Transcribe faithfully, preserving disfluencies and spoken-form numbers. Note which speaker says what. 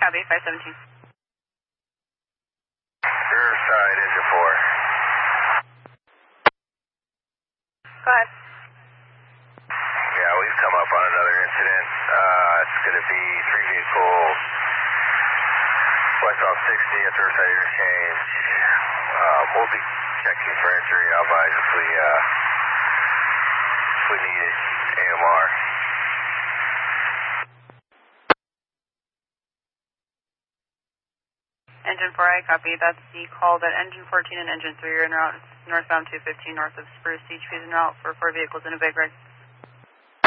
Speaker 1: copy, five seventeen.
Speaker 2: Rear side, engine four.
Speaker 1: Go ahead.
Speaker 2: Yeah, we've come up on another incident. Uh, it's going to be three vehicles. West off sixty at the side interchange. Uh, we'll be checking for injury. I'll advise if we, uh, if we need it, A M R.
Speaker 1: Engine four, I copy. That's the call that engine fourteen and engine three are en route northbound two fifteen north of Spruce. Each is en route for four vehicles in a big wreck.